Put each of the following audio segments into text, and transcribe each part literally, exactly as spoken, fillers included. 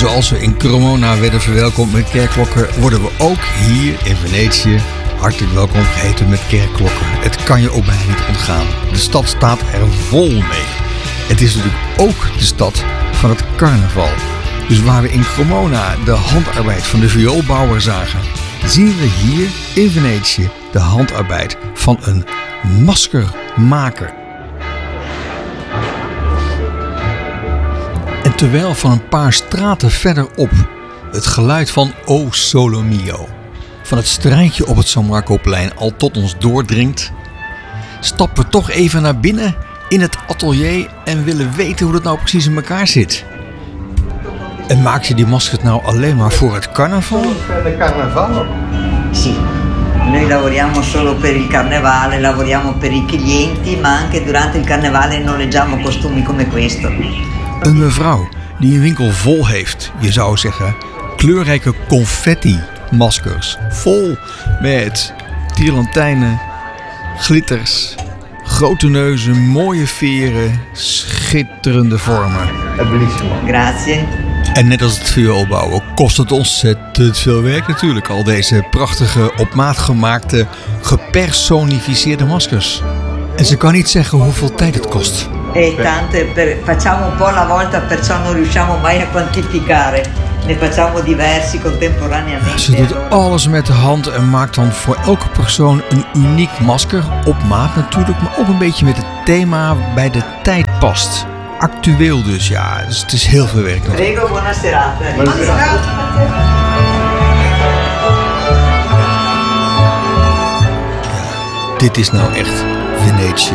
zoals we in Cremona werden verwelkomd met kerkklokken, worden we ook hier in Venetië hartelijk welkom geheten met kerkklokken. Het kan je ook bijna niet ontgaan. De stad staat er vol mee. Het is natuurlijk ook de stad van het carnaval. Dus waar we in Cremona de handarbeid van de vioolbouwer zagen, zien we hier in Venetië de handarbeid van een maskermaker. En terwijl van een paar straten verderop het geluid van O Sole Mio van het strijdje op het San Marcoplein al tot ons doordringt, stappen we toch even naar binnen in het atelier en willen weten hoe dat nou precies in elkaar zit. En maak je die maskers nou alleen maar voor het carnaval? Per il carnaval? Sì, noi lavoriamo solo per il carnevale, lavoriamo per i clienti, ma anche durante il carnevale noleggiamo costumi come questo. Een mevrouw die een winkel vol heeft, je zou zeggen, kleurrijke confetti-maskers. Vol met tierlantijnen, glitters, grote neuzen, mooie veren, schitterende vormen. Bellissimo. Grazie. En net als het vioolbouwen kost het ontzettend veel werk natuurlijk. Al deze prachtige, op maat gemaakte, gepersonificeerde maskers. En ze kan niet zeggen hoeveel tijd het kost. E tante per, facciamo un po' alla volta, perciò non riusciamo mai a quantificare. Ne facciamo diversi contemporaneamente. Ze doet alles met de hand en maakt dan voor elke persoon een uniek masker. Op maat natuurlijk, maar ook een beetje met het thema bij de tijd past. Actueel dus, ja. Dus het is heel veel werk. Prego, buona serata. Buona serata. Dit is nou echt Venetië.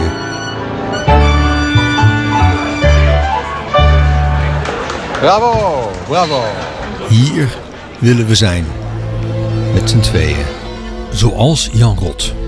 Bravo, bravo. Hier willen we zijn. Met z'n tweeën. Zoals Jan Rot.